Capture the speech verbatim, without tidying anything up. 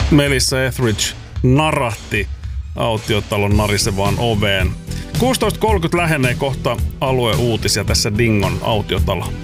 Melissa Etheridge narahti autiotalon narisevaan oveen. kuusitoista kolmekymmentä lähenee kohta alueuutisia tässä Dingon autiotalo.